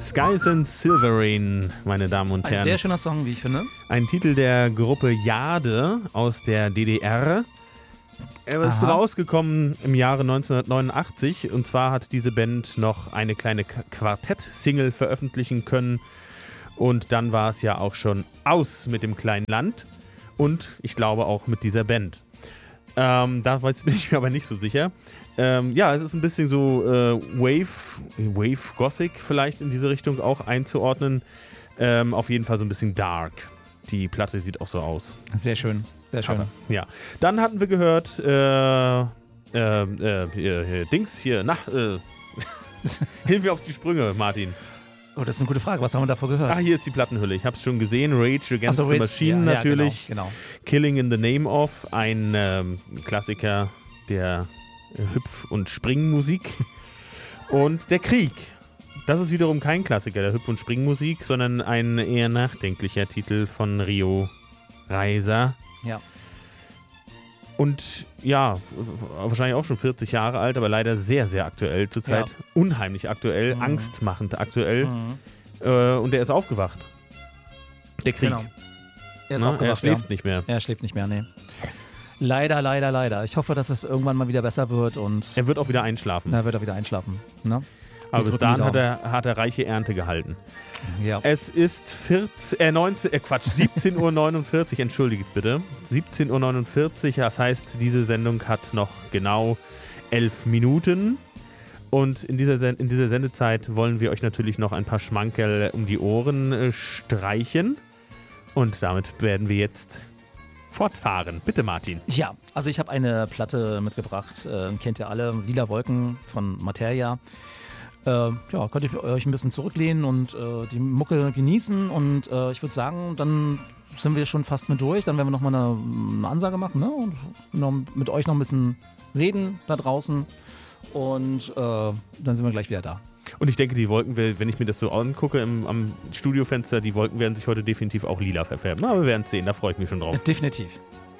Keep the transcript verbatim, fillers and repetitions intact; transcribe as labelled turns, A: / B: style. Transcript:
A: Skies and Silverine, meine Damen und Herren.
B: Ein sehr schöner Song, wie ich finde.
A: Ein Titel der Gruppe Jade aus der D D R. Er ist
B: Aha.
A: rausgekommen im Jahre neunzehnhundertneunundachtzig und zwar hat diese Band noch eine kleine Quartett-Single veröffentlichen können und dann war es ja auch schon aus mit dem kleinen Land und ich glaube auch mit dieser Band. Ähm, da bin ich mir aber nicht so sicher. Ähm, ja, es ist ein bisschen so äh, Wave, Wave Gothic vielleicht in diese Richtung auch einzuordnen. Ähm, auf jeden Fall so ein bisschen dark. Die Platte sieht auch so aus.
B: Sehr schön, sehr schön.
A: Aber, ja. Dann hatten wir gehört, äh, äh, äh, hier, hier, Dings hier, na, äh, hilf mir auf die Sprünge, Martin.
B: Oh, das ist eine gute Frage. Was haben wir davor gehört?
A: Ach, hier ist die Plattenhülle. Ich habe es schon gesehen. Rage Against
B: Ach so,
A: the
B: Rage,
A: Machine
B: ja, ja,
A: natürlich.
B: Genau, genau.
A: Killing in the Name of, ein ähm, Klassiker der äh, Hüpf- und Springmusik. Und der Krieg. Das ist wiederum kein Klassiker der Hüpf- und Springmusik, sondern ein eher nachdenklicher Titel von Rio Reiser.
B: Ja.
A: Und ja, wahrscheinlich auch schon vierzig Jahre alt, aber leider sehr, sehr aktuell zurzeit.
B: Ja.
A: Unheimlich aktuell,
B: Mhm.
A: angstmachend aktuell.
B: Mhm.
A: Äh, und der ist aufgewacht. Der Krieg.
B: Genau. Er ist
A: Na,
B: aufgewacht,
A: er schläft
B: ja.
A: nicht mehr.
B: Er schläft nicht mehr, nee. Leider, leider, leider. Ich hoffe, dass es irgendwann mal wieder besser wird und
A: Er wird auch wieder einschlafen.
B: da wird er wieder einschlafen. Ne?
A: aber bis
B: wir drücken die
A: dahin hat er, hat er reiche Ernte gehalten.
B: Ja.
A: Es ist vierzehn, äh, neunzehn, äh Quatsch, siebzehn Uhr neunundvierzig, entschuldigt bitte. siebzehn Uhr neunundvierzig, das heißt, diese Sendung hat noch genau elf Minuten. Und in dieser, Sen- in dieser Sendezeit wollen wir euch natürlich noch ein paar Schmankerl um die Ohren äh, streichen. Und damit werden wir jetzt fortfahren. Bitte, Martin.
B: Ja, also ich habe eine Platte mitgebracht, äh, kennt ihr alle, Lila Wolken von Materia. Äh, ja, könnt ihr euch ein bisschen zurücklehnen und äh, die Mucke genießen und äh, ich würde sagen, dann sind wir schon fast mit durch, dann werden wir nochmal eine, eine Ansage machen, ne? Und noch mit euch noch ein bisschen reden da draußen und äh, dann sind wir gleich wieder da.
A: Und ich denke, die Wolken, wenn ich mir das so angucke im, am Studiofenster, die Wolken werden sich heute definitiv auch lila verfärben. Aber wir werden es sehen, da freue ich mich schon drauf.
B: Definitiv.